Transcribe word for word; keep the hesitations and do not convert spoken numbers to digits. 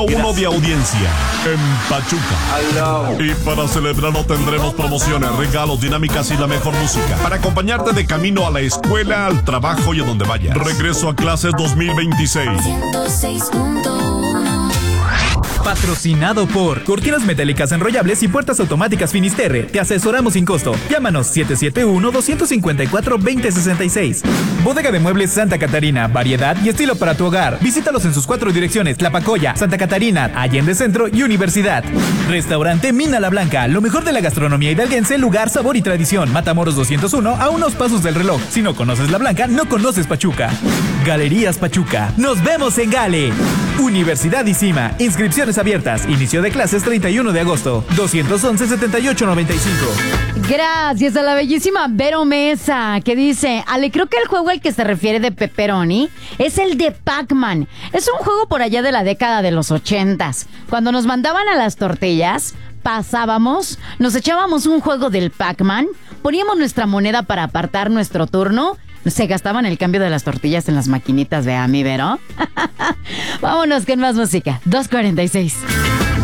Uno de audiencia en Pachuca. Y para celebrarlo tendremos promociones, regalos, dinámicas y la mejor música para acompañarte de camino a la escuela, al trabajo y a donde vayas. Regreso a clases dos mil veintiséis. ciento seis punto uno. Patrocinado por Cortinas Metálicas Enrollables y Puertas Automáticas Finisterre. Te asesoramos sin costo. Llámanos siete siete uno, dos cinco cuatro, dos cero seis seis. Bodega de Muebles Santa Catarina. Variedad y estilo para tu hogar. Visítalos en sus cuatro direcciones: La Pacoya, Santa Catarina, Allende Centro y Universidad. Restaurante Mina La Blanca. Lo mejor de la gastronomía hidalguense, lugar, sabor y tradición. Matamoros doscientos uno, a unos pasos del reloj. Si no conoces La Blanca, no conoces Pachuca. Galerías Pachuca. Nos vemos en Gale. Universidad ICIMA. Inscripciones abiertas. Inicio de clases treinta y uno de agosto. dos once, setenta y ocho noventa y cinco. Gracias a la bellísima Vero Mesa, que dice: Ale, creo que el juego al que se refiere de pepperoni es el de Pac-Man. Es un juego por allá de la década de los ochentas. Cuando nos mandaban a las tortillas, pasábamos, nos echábamos un juego del Pac-Man, poníamos nuestra moneda para apartar nuestro turno. Se gastaban el cambio de las tortillas en las maquinitas de Ami, Vero. Vámonos con más música. dos cuarenta y seis.